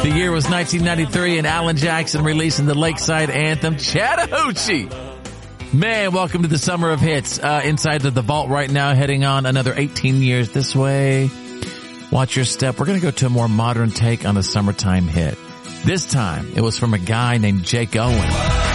The year was 1993 and Alan Jackson releasing the Lakeside anthem, Chattahoochee. Man, welcome to the Summer of Hits. Inside of the vault right now, heading on another 18 years this way. Watch your step. We're going to go to a more modern take on a summertime hit. This time, it was from a guy named Jake Owen.